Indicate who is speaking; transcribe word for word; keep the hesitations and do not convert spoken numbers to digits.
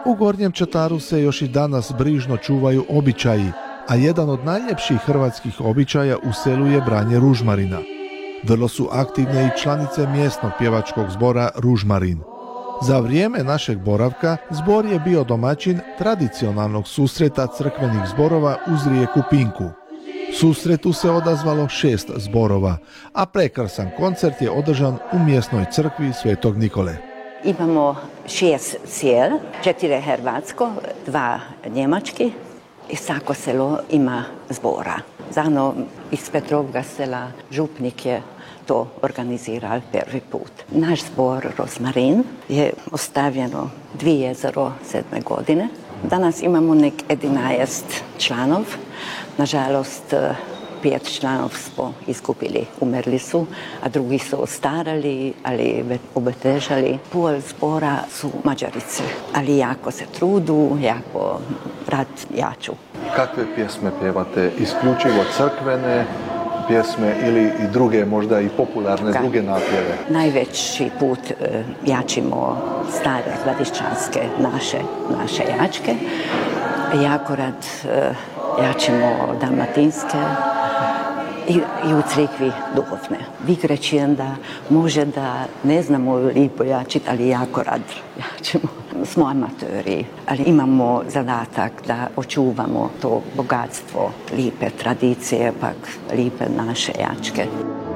Speaker 1: U Gornjem Čataru se još i danas brižno čuvaju običaji, a jedan od najljepših hrvatskih običaja u selu je branje ružmarina. Vrlo su aktivne i članice mjesnog pjevačkog zbora Ružmarin. Za vrijeme našeg boravka zbor je bio domaćin tradicionalnog susreta crkvenih zborova uz rijeku Pinku. Susretu se odazvalo šest zborova, a prekrasan koncert je održan u mjesnoj crkvi Svetog Nikole.
Speaker 2: Imamo šest sjel, četiri hrvatsko, dva njemački i svako selo ima zbora. Zano iz Petrovga sela župnik je to organizirao prvi put. Naš zbor Rozmarin je ostavljeno dvije tisuće sedme godine. Danas imamo nek jedanaest članov. Nažalost, pet članov smo izgubili, umrli su, a drugi su ostarali, ali obetežali. Pol zbora su Mađarice, ali jako se trudu, jako rad jaču.
Speaker 3: Kakve pjesme pjevate? Isključivo crkvene pjesme ili i druge, možda i popularne Ka. druge napjeve?
Speaker 2: Najveći put e, jačimo stare gradišćanske naše, naše jačke. Jako rad e, jačimo dalmatinske i, i u crkvi duhovne. Vi rečem da može da ne znamo lipo jačiti, ali jako rad jačimo. Smo amatori, ali imamo zadatak da očuvamo to bogatstvo, lipe tradicije, pak lipe naše jačke.